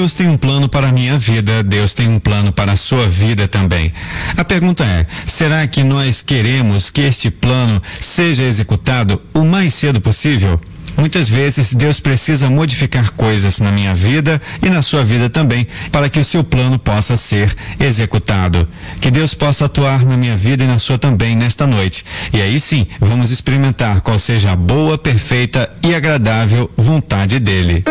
Deus tem um plano para a minha vida, Deus tem um plano para a sua vida também. A pergunta é, será que nós queremos que este plano seja executado o mais cedo possível? Muitas vezes Deus precisa modificar coisas na minha vida e na sua vida também para que o seu plano possa ser executado. Que Deus possa atuar na minha vida e na sua também nesta noite. E aí sim, vamos experimentar qual seja a boa, perfeita e agradável vontade dele.